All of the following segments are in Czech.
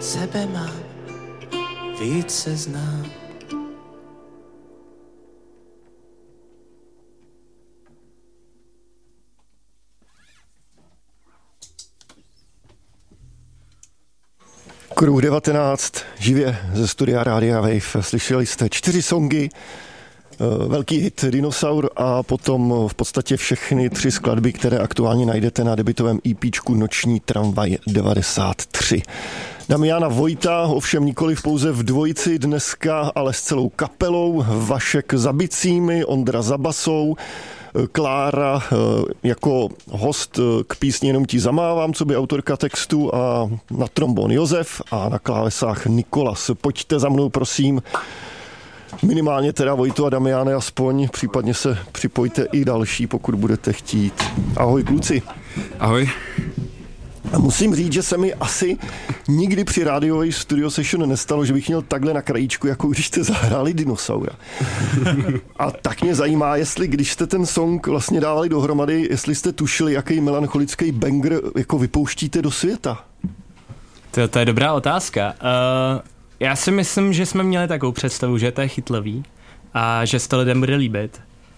sebe mám, víc se znám. Kruh 19, živě ze studia Rádia Wave. Slyšeli jste 4 songy, velký hit Dinosaur a potom v podstatě všechny 3 skladby, které aktuálně najdete na debutovém EPčku Noční tramvaj 93. Damiana Vojta, ovšem nikoliv pouze v dvojici dneska, ale s celou kapelou, Vašek za bicími, Ondra za basou, Klára jako host k písni Jenom ti zamávám, co by autorka textu, a na trombon Josef a na klávesách Nikolas. Pojďte za mnou, prosím. Minimálně teda Vojto a Damiane aspoň, případně se připojte i další, pokud budete chtít. Ahoj kluci. Ahoj. A musím říct, že se mi asi nikdy při rádiové studio session nestalo, že bych měl takhle na krajíčku, jako když jste zahráli Dinosaura. A tak mě zajímá, jestli když jste ten song vlastně dávali dohromady, jestli jste tušili, jaký melancholický banger jako vypouštíte do světa. To je dobrá otázka. Já si myslím, že jsme měli takovou představu, že to je chytlavý a že se to lidem bude líbit.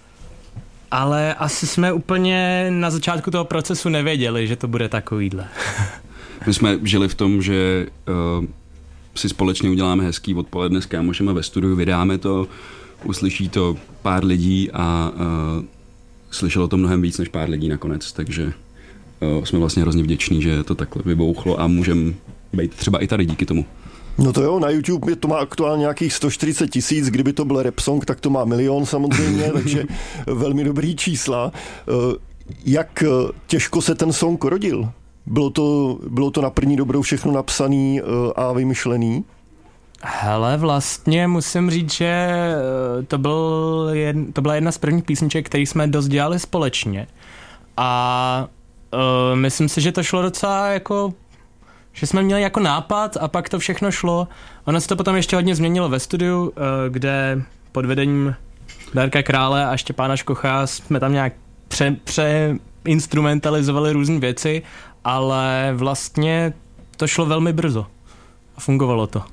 Ale asi jsme úplně na začátku toho procesu nevěděli, že to bude takovýhle. My jsme žili v tom, že si společně uděláme hezký odpoledne s kámošema ve studiu, vydáme to, uslyší to pár lidí a slyšelo to mnohem víc než pár lidí nakonec, takže jsme vlastně hrozně vděční, že to takhle vybouchlo a můžeme být třeba i tady díky tomu. No to jo, na YouTube to má aktuálně nějakých 140 000, kdyby to byl rap song, tak to má 1 000 000 samozřejmě, takže velmi dobrý čísla. Jak těžko se ten song rodil? Bylo to na první dobrou všechno napsaný a vymyšlený? Hele, vlastně musím říct, že to byla jedna z prvních písniček, které jsme dost dělali společně. A myslím si, že to šlo docela jako... že jsme měli jako nápad a pak to všechno šlo. Ono se to potom ještě hodně změnilo ve studiu, kde pod vedením Darka Krále a Štěpána Škocha jsme tam nějak přeinstrumentalizovali různé věci, ale vlastně to šlo velmi brzo a fungovalo to.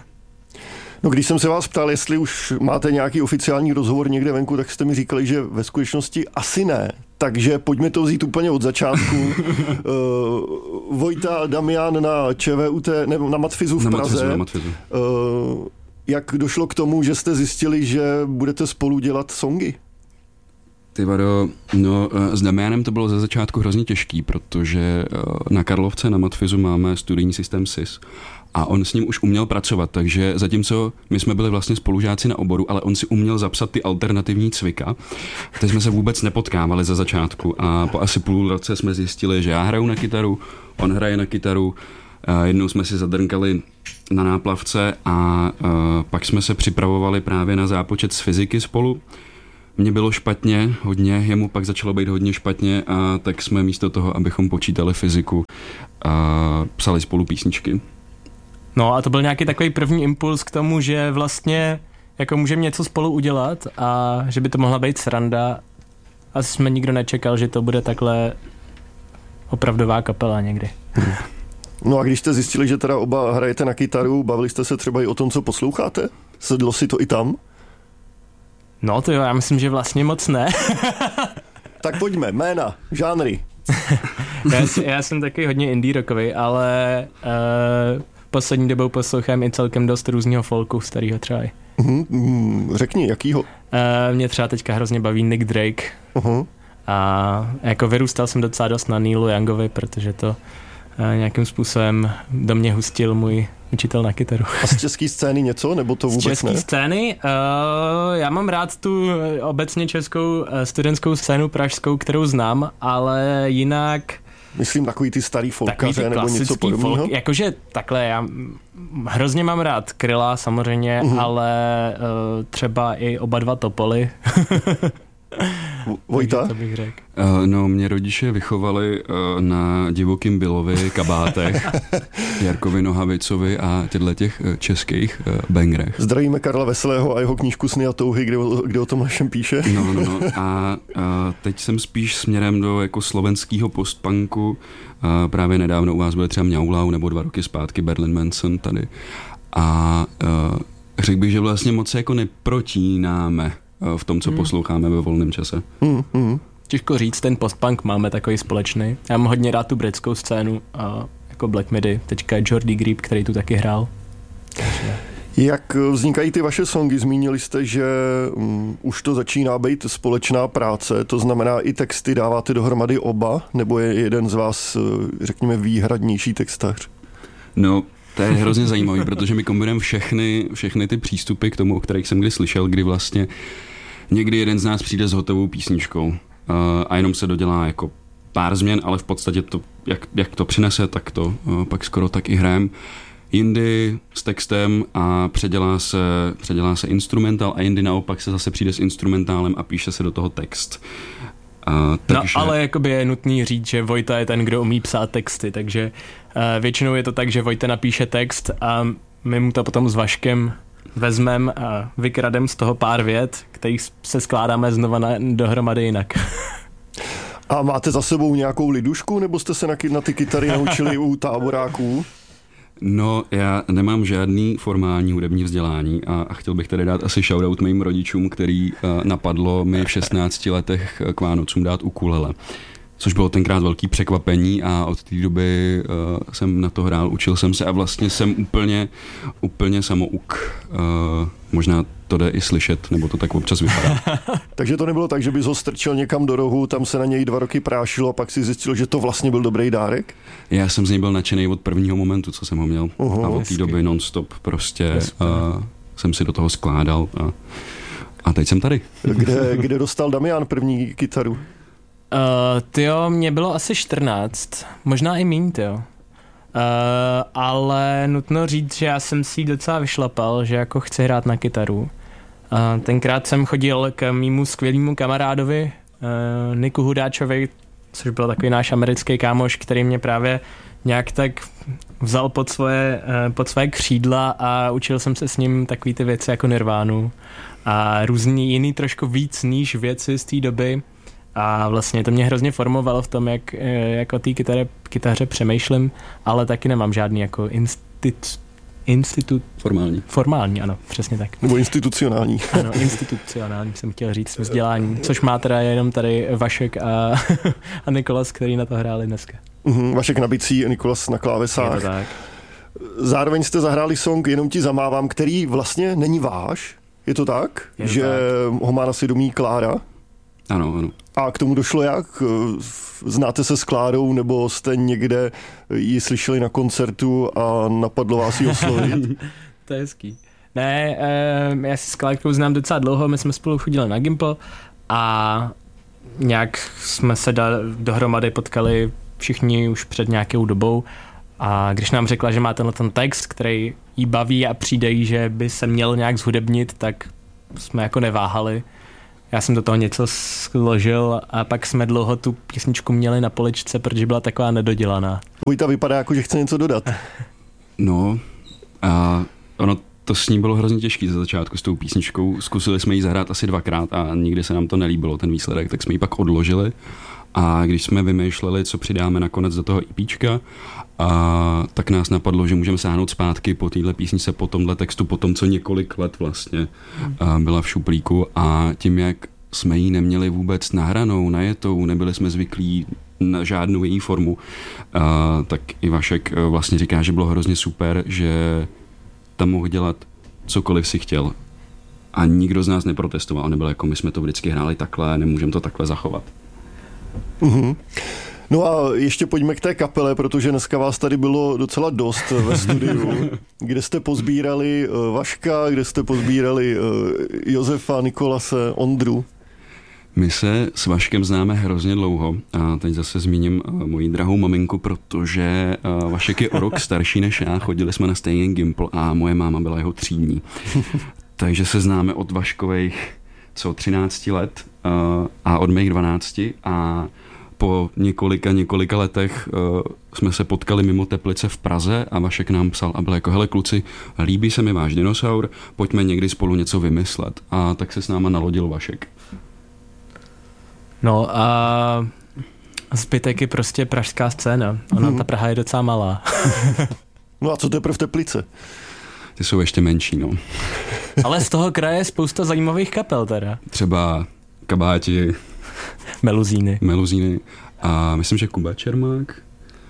No, když jsem se vás ptal, jestli už máte nějaký oficiální rozhovor někde venku, tak jste mi říkali, že ve skutečnosti asi ne. Takže pojďme to vzít úplně od začátku. Vojta, Damian na ČVUT, nebo na Matfizu v Praze. Na Matfizu. Jak došlo k tomu, že jste zjistili, že budete spolu dělat songy? Ty vado, no s Damianem to bylo ze začátku hrozně těžký, protože na Karlovce na Matfizu máme studijní systém SIS a on s ním už uměl pracovat, takže zatímco my jsme byli vlastně spolužáci na oboru, ale on si uměl zapsat ty alternativní cvika, teď jsme se vůbec nepotkávali ze začátku a po asi půl roce jsme zjistili, že já hraju na kytaru, on hraje na kytaru, jednou jsme si zadrnkali na náplavce a pak jsme se připravovali právě na zápočet z fyziky spolu. Mně bylo špatně hodně, jemu pak začalo být hodně špatně a tak jsme místo toho, abychom počítali fyziku, psali spolu písničky. No a to byl nějaký takový první impuls k tomu, že vlastně jako můžeme něco spolu udělat a že by to mohla být sranda. Asi jsme nikdo nečekal, že to bude takhle opravdová kapela někdy. No a když jste zjistili, že teda oba hrajete na kytaru, bavili jste se třeba i o tom, co posloucháte? Sedlo si to i tam? No to jo, já myslím, že vlastně moc ne. Tak pojďme, jména, žánry. já jsem taky hodně indie rockový, ale poslední dobou poslouchám i celkem dost různého folku starého třeba. Řekni, jakýho? Mě třeba teďka hrozně baví Nick Drake. A jako vyrůstal jsem docela dost na Neelu Youngovi, protože to nějakým způsobem do mě hustil můj učitel na kytaru. A z české scény něco, nebo to vůbec ne? Z české scény? Já mám rád tu obecně českou studentskou scénu pražskou, kterou znám, ale jinak... Myslím takový ty starý folkaře nebo něco podobného? Folk, jakože takhle, já hrozně mám rád Kryla samozřejmě, ale třeba i oba dva Topoly. Vojta? To bych řekl. No, mě rodiče vychovali na divokým Billovi kabátech, Jarkovi Nohavicovi a těch českých bangrech. Zdravíme Karla Veselého a jeho knížku Sny a touhy, kde o tom našem píše. No. A teď jsem spíš směrem do jako slovenského postpunku. Právě nedávno u vás byly třeba Mňaulau nebo 2 roky zpátky Berlin Manson tady. A řekl bych, že vlastně moc se jako neprotínáme v tom, co posloucháme ve volném čase. Těžko říct, ten postpunk máme takový společný. Já mám hodně rád tu britskou scénu, jako Black Midi, teďka Jordy Grip, který tu taky hrál. Jak vznikají ty vaše songy? Zmínili jste, že už to začíná být společná práce, to znamená i texty dáváte dohromady oba, nebo je jeden z vás, řekněme, výhradnější textař? No, to je hrozně zajímavý, protože my kombinujeme všechny ty přístupy k tomu, o kterých jsem kdy slyšel, kdy vlastně někdy jeden z nás přijde s hotovou písničkou a jenom se dodělá jako pár změn, ale v podstatě to, jak to přinese, tak to pak skoro tak i hrajem. Jindy s textem a předělá se instrumentál a jindy naopak se zase přijde s instrumentálem a píše se do toho text. Takže... No, ale jakoby je nutný říct, že Vojta je ten, kdo umí psát texty, takže většinou je to tak, že Vojta napíše text a my mu to potom s Vaškem vezmeme a vykradem z toho pár vět, kterých se skládáme znova dohromady jinak. A máte za sebou nějakou lidušku, nebo jste se na ty kytary naučili u táboráků? No, já nemám žádný formální hudební vzdělání a chtěl bych tady dát asi shoutout mým rodičům, který napadlo mi v 16 letech k Vánocům dát ukulele. Což bylo tenkrát velký překvapení a od té doby jsem na to hrál, učil jsem se a vlastně jsem úplně samouk. Možná to jde i slyšet, nebo to tak občas vypadá. Takže to nebylo tak, že bys ho strčil někam do rohu, tam se na něj 2 roky prášilo a pak si zjistil, že to vlastně byl dobrý dárek? Já jsem z něj byl nadšený od prvního momentu, co jsem ho měl. A od té doby non-stop prostě jsem si do toho skládal a teď jsem tady. Kde dostal Damian první kytaru? Tyjo, mě bylo asi 14, možná i míň, tyjo. Ale nutno říct, že já jsem si docela vyšlapal, že jako chci hrát na kytaru. Tenkrát jsem chodil k mému skvělému kamarádovi Niku Hudáčovi, což byl takový náš americký kámoš, který mě právě nějak tak vzal pod své křídla a učil jsem se s ním takový ty věci jako Nirvánu a různý jiný trošku víc níž věci z té doby. A vlastně to mě hrozně formovalo v tom, jak o té kytaře přemýšlím, ale taky nemám žádný jako institut... Formální, ano, přesně tak. Nebo institucionální. Ano, institucionální jsem chtěl říct vzdělání, což má teda jenom tady Vašek a Nikolas, který na to hráli dneska. Vašek na bicí, Nikolas na klávesách. Je to tak. Zároveň jste zahráli song Jenom ti zamávám, který vlastně není váš, je to tak? Je to že tak. Ho má na svědomí Klára? Ano. A k tomu došlo jak? Znáte se s Klárou, nebo jste někde ji slyšeli na koncertu a napadlo vás ji oslovit? To je hezký. Ne, já si s Klárkou znám docela dlouho, my jsme spolu chodili na Gimple a nějak jsme se dohromady potkali všichni už před nějakou dobou a když nám řekla, že má tenhle ten text, který jí baví a přijde jí, že by se měl nějak zhudebnit, tak jsme jako neváhali. Já jsem do toho něco složil a pak jsme dlouho tu písničku měli na poličce, protože byla taková nedodělaná. Vojta vypadá jako, že chce něco dodat. No, a ono to s ní bylo hrozně těžký za začátku s tou písničkou. Zkusili jsme ji zahrát asi 2krát a nikdy se nám to nelíbilo, ten výsledek, tak jsme ji pak odložili. A když jsme vymýšleli, co přidáme nakonec do toho EPčka, tak nás napadlo, že můžeme sáhnout zpátky po téhle písničce, po tomhle textu, po tom, co několik let vlastně byla v šuplíku a tím, jak jsme ji neměli vůbec nahranou, najetou, nebyli jsme zvyklí na žádnou její formu, tak i Vašek vlastně říká, že bylo hrozně super, že tam mohl dělat cokoliv si chtěl. A nikdo z nás neprotestoval, nebylo jako my jsme to vždycky hráli takhle, nemůžeme to takhle zachovat. No a ještě pojďme k té kapele, protože dneska vás tady bylo docela dost ve studiu, kde jste pozbírali Vaška, kde jste pozbírali Josefa, Nikolase, Ondru. My se s Vaškem známe hrozně dlouho a teď zase zmíním moji drahou maminku, protože Vašek je o rok starší než já, chodili jsme na stejný Gimple a moje máma byla jeho třídní. Takže se známe od Vaškových 13 let a od mých 12 a po několika letech jsme se potkali mimo Teplice v Praze a Vašek nám psal a byl jako, hele kluci, líbí se mi váš dinosaur, pojďme někdy spolu něco vymyslet. A tak se s náma nalodil Vašek. No a zbytek je prostě pražská scéna. Ona, ta Praha je docela malá. No a co teprve Teplice? Ty jsou ještě menší, no. Ale z toho kraje je spousta zajímavých kapel teda. Třeba Kabáti, Meluzíny a myslím, že Kuba Čermák.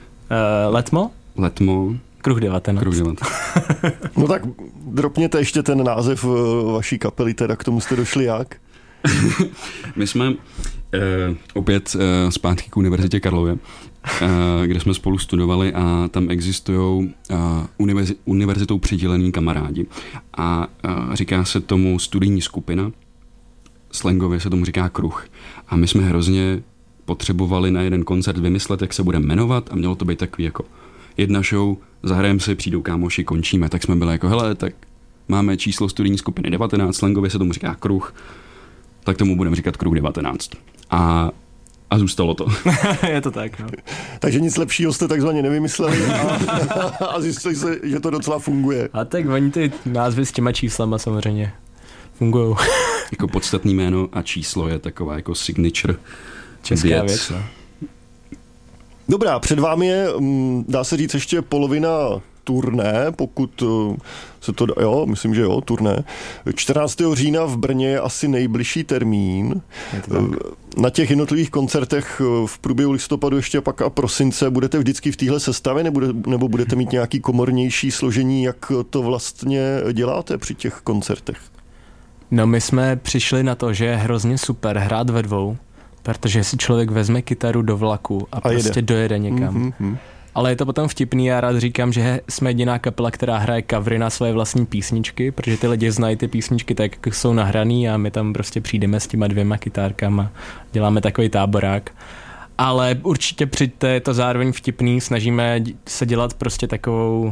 Letmo. Kruh 19. No tak dropněte ještě ten název vaší kapely, teda k tomu jste došli jak? My jsme opět zpátky k Univerzitě Karlově, kde jsme spolu studovali a tam existují univerzitou přidělení kamarádi. A říká se tomu studijní skupina, slangově se tomu říká kruh. A my jsme hrozně potřebovali na jeden koncert vymyslet, jak se budeme jmenovat a mělo to být takový jako jedna show, zahrajeme si, přijdou kámoši, končíme. Tak jsme byli jako, hele, tak máme číslo studijní skupiny 19, slangově se tomu říká kruh, tak tomu budeme říkat kruh 19. A zůstalo to. Je to tak, no. Takže nic lepšího jste takzvaně nevymysleli a zjistili se, že to docela funguje. A tak oni ty názvy s těma číslama samozřejmě fungujou. Jako podstatný jméno a číslo je taková jako signature česká věc. No. Dobrá, před vámi je, dá se říct, ještě polovina turné, pokud se to, myslím, že jo, turné. 14. října v Brně je asi nejbližší termín. Na těch jednotlivých koncertech v průběhu listopadu ještě pak a prosince budete vždycky v téhle sestavě nebo budete mít nějaký komornější složení, jak to vlastně děláte při těch koncertech? No my jsme přišli na to, že je hrozně super hrát ve dvou, protože si člověk vezme kytaru do vlaku a prostě dojede někam. Ale je to potom vtipný, já rád říkám, že jsme jediná kapela, která hraje covery na své vlastní písničky, protože ty lidi znají ty písničky tak, jak jsou nahraný a my tam prostě přijdeme s těma 2 kytárkama, děláme takový táborák. Ale určitě přijďte, je to zároveň vtipný, snažíme se dělat prostě takovou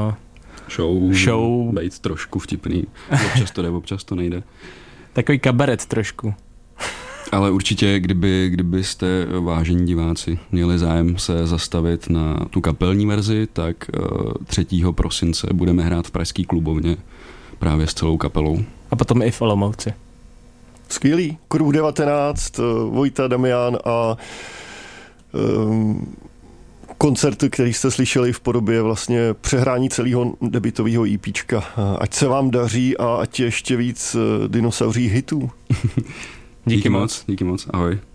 show. Být trošku vtipný. Občas to jde, občas to nejde. Takový kabaret trošku. Ale určitě, kdybyste, vážení diváci, měli zájem se zastavit na tu kapelní verzi, tak 3. prosince budeme hrát v pražský klubovně právě s celou kapelou. A potom i v Olomouci. Skvělý. Kruh 19, Vojta, Damián a koncert, který jste slyšeli v podobě vlastně přehrání celého debutového EPčka. Ať se vám daří a ať ještě víc dinosauří hitů. Díky moc, ahoj.